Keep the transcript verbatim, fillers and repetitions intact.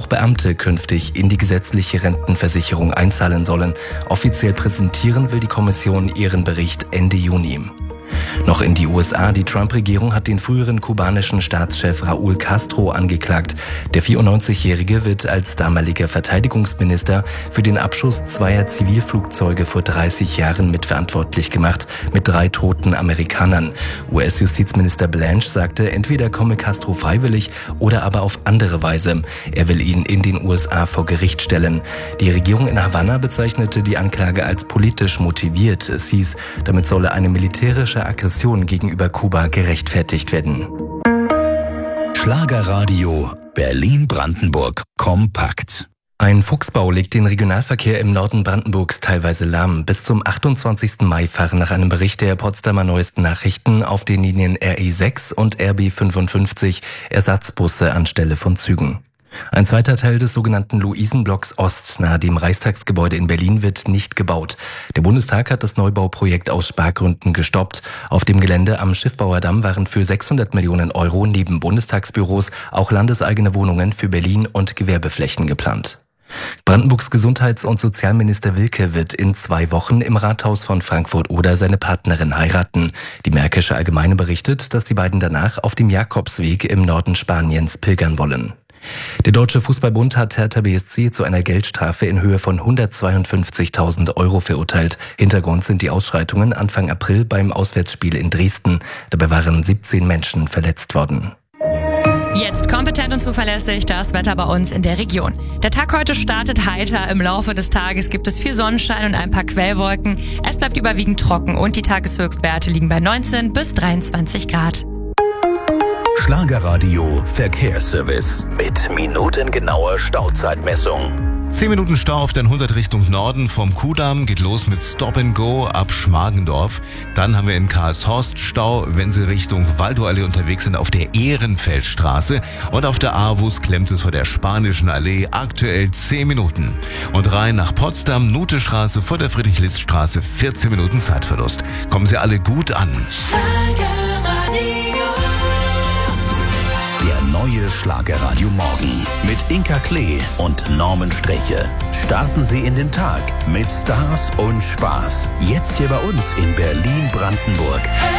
auch Beamte künftig in die gesetzliche Rentenversicherung einzahlen sollen. Offiziell präsentieren will die Kommission ihren Bericht Ende Juni. Noch in die U S A. Die Trump-Regierung hat den früheren kubanischen Staatschef Raúl Castro angeklagt. Der vierundneunzigjährige wird als damaliger Verteidigungsminister für den Abschuss zweier Zivilflugzeuge vor dreißig Jahren mitverantwortlich gemacht, mit drei toten Amerikanern. U S-Justizminister Blanche sagte, entweder komme Castro freiwillig oder aber auf andere Weise. Er will ihn in den U S A vor Gericht stellen. Die Regierung in Havanna bezeichnete die Anklage als politisch motiviert. Es hieß, damit solle eine militärische Aggression gegenüber Kuba gerechtfertigt werden. Schlagerradio Berlin-Brandenburg kompakt. Ein Fuchsbau legt den Regionalverkehr im Norden Brandenburgs teilweise lahm. Bis zum achtundzwanzigsten Mai fahren nach einem Bericht der Potsdamer Neuesten Nachrichten auf den Linien R E sechs und R B fünfundfünfzig Ersatzbusse anstelle von Zügen. Ein zweiter Teil des sogenannten Luisenblocks Ost nahe dem Reichstagsgebäude in Berlin wird nicht gebaut. Der Bundestag hat das Neubauprojekt aus Spargründen gestoppt. Auf dem Gelände am Schiffbauerdamm waren für sechshundert Millionen Euro neben Bundestagsbüros auch landeseigene Wohnungen für Berlin und Gewerbeflächen geplant. Brandenburgs Gesundheits- und Sozialminister Wilke wird in zwei Wochen im Rathaus von Frankfurt-Oder seine Partnerin heiraten. Die Märkische Allgemeine berichtet, dass die beiden danach auf dem Jakobsweg im Norden Spaniens pilgern wollen. Der Deutsche Fußballbund hat Hertha B S C zu einer Geldstrafe in Höhe von hundertzweiundfünfzigtausend Euro verurteilt. Hintergrund sind die Ausschreitungen Anfang April beim Auswärtsspiel in Dresden. Dabei waren siebzehn Menschen verletzt worden. Jetzt kompetent und zuverlässig das Wetter bei uns in der Region. Der Tag heute startet heiter. Im Laufe des Tages gibt es viel Sonnenschein und ein paar Quellwolken. Es bleibt überwiegend trocken und die Tageshöchstwerte liegen bei neunzehn bis dreiundzwanzig Grad. Schlagerradio Verkehrsservice mit minutengenauer Stauzeitmessung. zehn Minuten Stau auf der hundert Richtung Norden vom Kudamm. Geht los mit Stop and Go ab Schmargendorf. Dann haben wir in Karlshorst Stau, wenn Sie Richtung Waldorfallee unterwegs sind, auf der Ehrenfeldstraße. Und auf der Aarhus klemmt es vor der Spanischen Allee aktuell zehn Minuten. Und rein nach Potsdam, Nutestraße vor der Friedrich-List-Straße, vierzehn Minuten Zeitverlust. Kommen Sie alle gut an. Der neue Schlagerradio Morgen mit Inka Klee und Norman Streche. Starten Sie in den Tag mit Stars und Spaß. Jetzt hier bei uns in Berlin-Brandenburg.